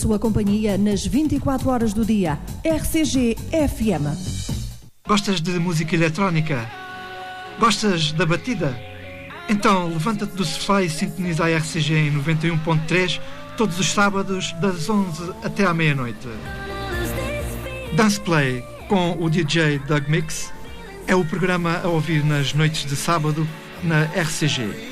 Sua companhia nas 24 horas do dia. RCG FM. Gostas de música eletrónica? Gostas da batida? Então levanta-te do sofá e sintoniza a RCG em 91.3 todos os sábados das 11 até à meia-noite. Dance Play com o DJ Doug Mix é o programa a ouvir nas noites de sábado na RCG.